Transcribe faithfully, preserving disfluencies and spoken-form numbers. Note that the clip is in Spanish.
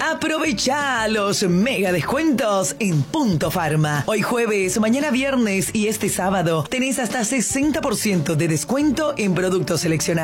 Aprovecha los mega descuentos en Punto Pharma. Hoy jueves, mañana viernes y este sábado tenés hasta sesenta por ciento de descuento en productos seleccionados.